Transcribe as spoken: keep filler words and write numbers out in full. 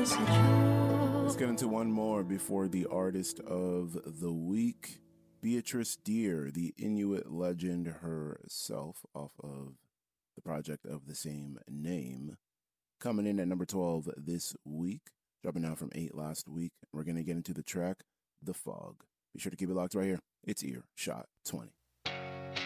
Let's get into one more before the artist of the week. Beatrice Deer, the Inuit legend herself, off of the project of the same name. Coming in at number twelve this week, dropping down from eight last week. We're going to get into the track, The Fog. Be sure to keep it locked right here. It's Earshot twenty.